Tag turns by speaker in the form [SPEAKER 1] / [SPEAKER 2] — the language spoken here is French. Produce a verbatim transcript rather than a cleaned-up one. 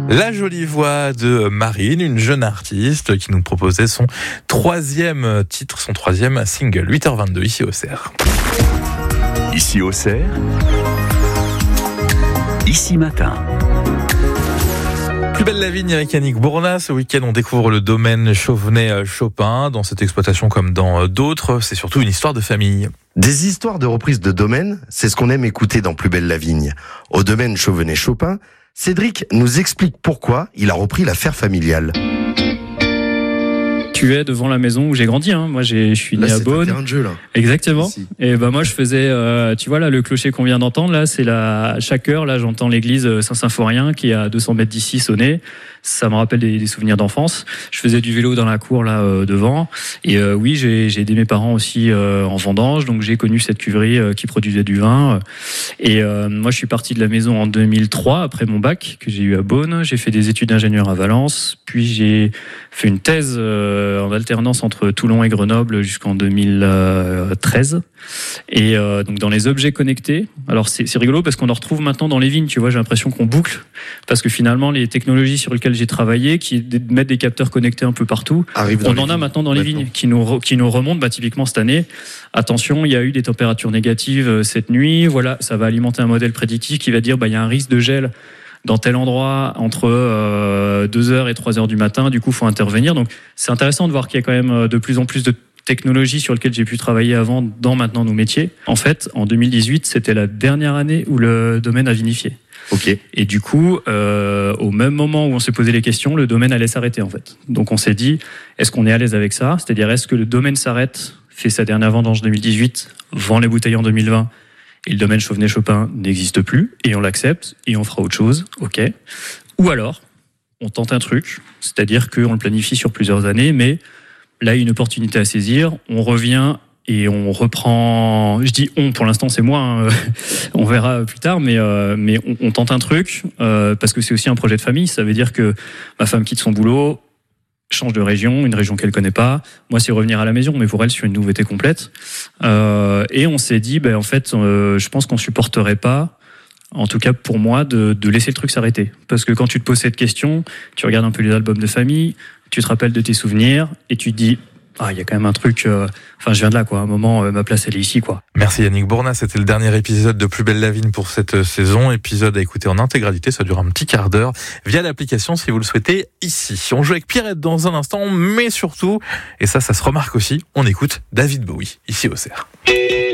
[SPEAKER 1] La jolie voix de Marine, une jeune artiste qui nous proposait son troisième titre, son troisième single, huit heures vingt-deux, ici au Cerf.
[SPEAKER 2] Ici au Cerf, ici matin.
[SPEAKER 1] Plus belle la vigne avec Yannick Bourna. Ce week-end, on découvre le domaine Chauvenet-Chopin. Dans cette exploitation comme dans d'autres, c'est surtout une histoire de famille.
[SPEAKER 3] Des histoires de reprise de domaine, c'est ce qu'on aime écouter dans Plus belle la vigne. Au domaine Chauvenet-Chopin, Cédric nous explique pourquoi il a repris l'affaire familiale.
[SPEAKER 4] Tu es devant la maison où j'ai grandi, hein. Moi j'ai, je suis
[SPEAKER 3] là,
[SPEAKER 4] né à Beaune.
[SPEAKER 3] C'est un terrain de jeu là.
[SPEAKER 4] Exactement.
[SPEAKER 3] Ici.
[SPEAKER 4] Et ben moi je faisais, euh, tu vois là le clocher qu'on vient d'entendre là, c'est la à chaque heure là j'entends l'église Saint-Symphorien qui est à deux cents mètres d'ici sonner. Ça me rappelle des, des souvenirs d'enfance. Je faisais du vélo dans la cour là euh, devant. Et euh, oui j'ai, j'ai aidé mes parents aussi euh, en vendange, donc j'ai connu cette cuverie euh, qui produisait du vin. Et euh, moi je suis parti de la maison en deux mille trois après mon bac que j'ai eu à Beaune. J'ai fait des études d'ingénieur à Valence, puis j'ai fait une thèse euh, en alternance entre Toulon et Grenoble jusqu'en deux mille treize. Et euh, donc dans les objets connectés, alors c'est, c'est rigolo parce qu'on en retrouve maintenant dans les vignes, tu vois, j'ai l'impression qu'on boucle, parce que finalement les technologies sur lesquelles j'ai travaillé, qui mettent des capteurs connectés un peu partout,
[SPEAKER 3] Arrive
[SPEAKER 4] on
[SPEAKER 3] dans
[SPEAKER 4] en
[SPEAKER 3] les
[SPEAKER 4] a
[SPEAKER 3] vignes,
[SPEAKER 4] maintenant dans les
[SPEAKER 3] maintenant.
[SPEAKER 4] vignes, qui nous, qui nous remontent, bah, typiquement cette année, attention, il y a eu des températures négatives cette nuit, voilà, ça va alimenter un modèle prédictif qui va dire, bah, il y a un risque de gel dans tel endroit entre euh, deux heures et trois heures du matin, du coup, il faut intervenir. Donc, c'est intéressant de voir qu'il y a quand même de plus en plus de technologies sur lesquelles j'ai pu travailler avant dans maintenant nos métiers. En fait, en deux mille dix-huit, c'était la dernière année où le domaine a vinifié.
[SPEAKER 3] Ok.
[SPEAKER 4] Et du coup, euh, au même moment où on s'est posé les questions, le domaine allait s'arrêter en fait. Donc, on s'est dit, est-ce qu'on est à l'aise avec ça ? C'est-à-dire, est-ce que le domaine s'arrête, fait sa dernière vendange deux mille dix-huit, vend les bouteilles en deux mille vingt, et le domaine Chauvenet-Chopin n'existe plus, et on l'accepte, et on fera autre chose, ok. Ou alors, on tente un truc, c'est-à-dire qu'on le planifie sur plusieurs années, mais là, il y a une opportunité à saisir, on revient et on reprend, je dis on, pour l'instant c'est moi, hein, on verra plus tard, mais, euh, mais on, on tente un truc, euh, parce que c'est aussi un projet de famille, ça veut dire que ma femme quitte son boulot, change de région, une région qu'elle connaît pas. Moi, c'est revenir à la maison, mais pour elle, sur une nouveauté complète. Euh, et on s'est dit, ben en fait, euh, je pense qu'on supporterait pas, en tout cas pour moi, de, de laisser le truc s'arrêter. Parce que quand tu te poses cette question, tu regardes un peu les albums de famille, tu te rappelles de tes souvenirs, et tu te dis, ah, il y a quand même un truc. Euh, enfin, je viens de là, quoi. À un moment, euh, ma place, elle est ici, quoi.
[SPEAKER 1] Merci Yannick Bourna, c'était le dernier épisode de Plus belle la vigne pour cette saison. Épisode à écouter en intégralité, ça dure un petit quart d'heure, via l'application si vous le souhaitez ici. On joue avec Pierrette dans un instant, mais surtout, et ça, ça se remarque aussi, on écoute David Bowie, ici au Cerf.